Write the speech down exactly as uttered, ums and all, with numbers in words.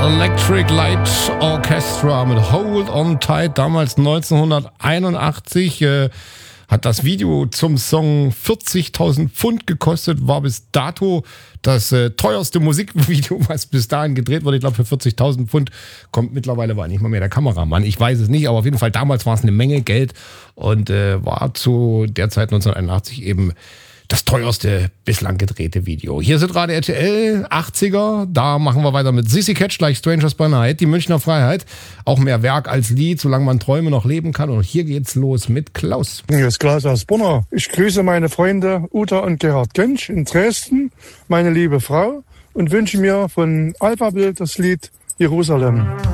Electric Light Orchestra mit Hold on Tight, damals neunzehnhunderteinundachtzig, äh, hat das Video zum Song vierzigtausend Pfund gekostet, war bis dato das äh, teuerste Musikvideo, was bis dahin gedreht wurde. Ich glaube, für vierzigtausend Pfund kommt mittlerweile war nicht mal mehr der Kameramann. Ich weiß es nicht, aber auf jeden Fall damals war es eine Menge Geld und äh, war zu der Zeit neunzehnhunderteinundachtzig eben das teuerste bislang gedrehte Video. Hier sind gerade R T L achtziger, da machen wir weiter mit Sissy Catch, like Strangers by Night, die Münchner Freiheit. Auch mehr Werk als Lied, solange man Träume noch leben kann. Und hier geht's los mit Klaus. Hier ist Klaus aus Brunner. Ich grüße meine Freunde Uta und Gerhard Gensch in Dresden, meine liebe Frau, und wünsche mir von Alpha Bild das Lied Jerusalem.